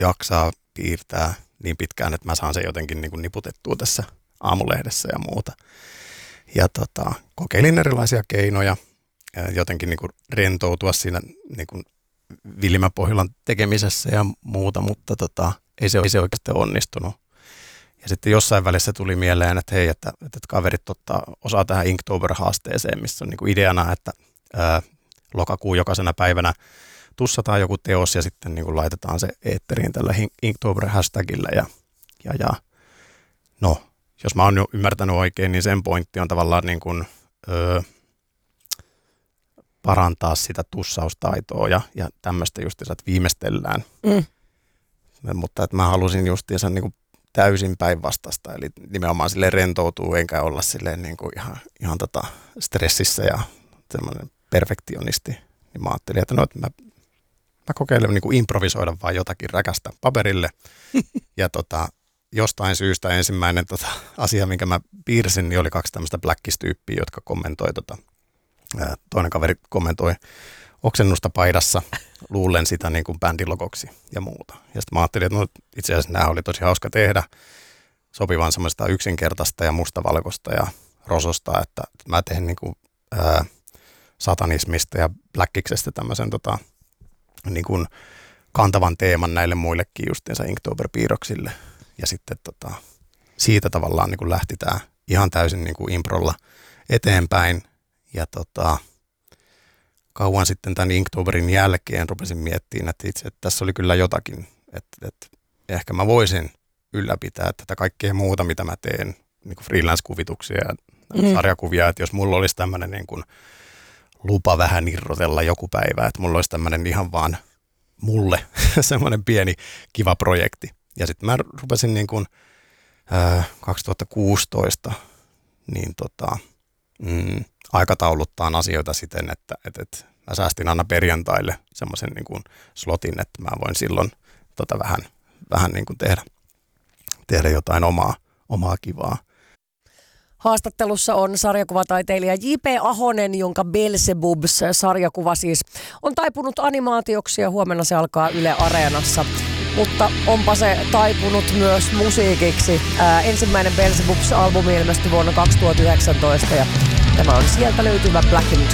jaksaa piirtää niin pitkään, että mä saan sen jotenkin niin kuin niputettua tässä aamulehdessä ja muuta. Ja kokeilin erilaisia keinoja jotenkin niin kuin rentoutua siinä niin kuin Villimäpohjolan tekemisessä ja muuta, mutta ei se oikeasti onnistunut. Ja sitten jossain välissä tuli mieleen, että hei, että kaverit osaa tähän Inktober-haasteeseen, missä on niin kuin ideana, että lokakuun jokaisena päivänä tussataan joku teos ja sitten niin kuin laitetaan se eetteriin tällä Inktober-hashtagillä. Ja no, jos mä oon jo ymmärtänyt oikein, niin sen pointti on tavallaan niin kuin, parantaa sitä tussaustaitoa ja tämmöistä justiinsa, että viimeistellään. Mutta että mä halusin justiinsa niin kuin täysin päinvastaista, eli nimenomaan silleen rentoutuu, enkä olla silleen niin kuin ihan stressissä ja semmoinen perfektionisti. Niin mä ajattelin, että että mä kokeilen niin kuin improvisoida vaan jotakin räkästä paperille. Ja jostain syystä ensimmäinen asia, minkä mä piirsin, niin oli 2 tämmöistä Blackkiss-tyyppiä, jotka kommentoi toinen kaveri kommentoi oksennusta paidassa, luulen sitä niin kuin bändilogoksi ja muuta. Ja sitten mä ajattelin, että itse asiassa nämä oli tosi hauska tehdä, sopivan semmoista yksinkertaista ja mustavalkoista ja rososta, että mä teen niin kuin, satanismista ja Blackiksestä tämmöisen niin kuin kantavan teeman näille muillekin justiinsa Inktober-piirroksille. Ja sitten siitä tavallaan niin kuin lähti tämä ihan täysin niin kuin improlla eteenpäin. Ja kauan sitten tämän Inktoberin jälkeen rupesin miettimään, että itse että tässä oli kyllä jotakin, että ehkä mä voisin ylläpitää tätä kaikkea muuta, mitä mä teen, niin kuin freelance-kuvituksia ja sarjakuvia, että jos mulla olisi tämmöinen niin kuin lupa vähän irrotella joku päivä, että mulla olisi tämmöinen ihan vaan mulle semmoinen pieni kiva projekti. Ja sitten mä rupesin niin kuin 2016 niin aikatauluttaan asioita siten, että mä säästin aina perjantaille semmoisen niin kuin slotin, että mä voin silloin vähän niin kuin tehdä jotain omaa kivaa. Haastattelussa on sarjakuvataiteilija J.P. Ahonen, jonka Beelzebubs-sarjakuva siis on taipunut animaatioksi ja huomenna se alkaa Yle Areenassa. Mutta onpa se taipunut myös musiikiksi. Ensimmäinen Beelzebubs-albumi ilmestyi vuonna 2019 ja tämä on sieltä löytyvä Black